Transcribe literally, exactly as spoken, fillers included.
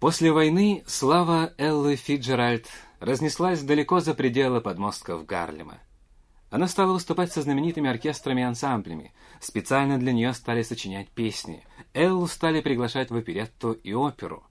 После войны слава Эллы Фицджеральд разнеслась далеко за пределы подмостков Гарлема. Она стала выступать со знаменитыми оркестрами и ансамблями, специально для нее стали сочинять песни, Эллу стали приглашать в оперетту и оперу.